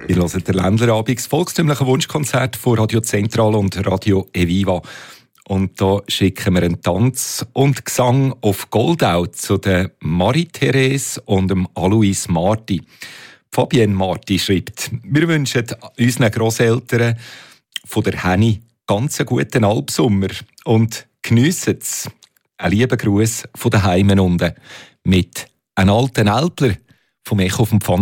Wir hören den Ländlerabend, das volkstümliche Wunschkonzert von Radio Zentral und Radio Eviva. Und da schicken wir einen Tanz und Gesang auf Goldau zu der Marie-Therese und dem Alois Marti. Fabienne Marti schreibt: Wir wünschen unseren Grosseltern von der Henny ganz einen guten Albsommer und geniessen es. Ein lieber Gruß von den Heimen unten mit einem alten Älpler vom Echo vom Pfann.